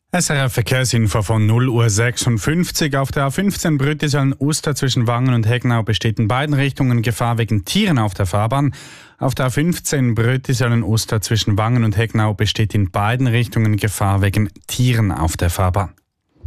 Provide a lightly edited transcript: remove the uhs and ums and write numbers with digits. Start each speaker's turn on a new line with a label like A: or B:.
A: SRF Verkehrsinfo von 0:56 Uhr. Auf der A15 Brütiselen-Uster zwischen Wangen und Heggnau besteht in beiden Richtungen Gefahr wegen Tieren auf der Fahrbahn. Auf der A15 Brütiselen-Uster zwischen Wangen und Heggnau besteht in beiden Richtungen Gefahr wegen Tieren auf der Fahrbahn.